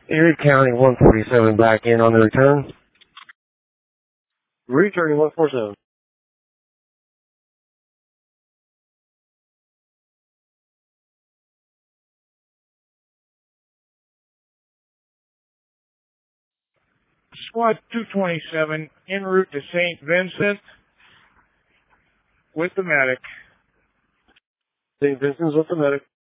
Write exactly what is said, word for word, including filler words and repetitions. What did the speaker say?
Erie County one forty-seven back in on the return. Returning one forty-seven. Squad two twenty-seven en route to Saint Vincent with the medic. Saint Vincent's with the medic.